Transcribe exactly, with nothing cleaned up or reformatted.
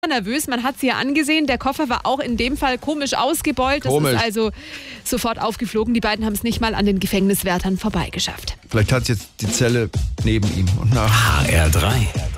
nervös, man hat sie ja angesehen. Der Koffer war auch in dem Fall komisch ausgebeult. Das Komisch. ist also sofort aufgeflogen. Die beiden haben es nicht mal an den Gefängniswärtern vorbeigeschafft. Vielleicht hat es jetzt die Zelle neben ihm und nach. H R drei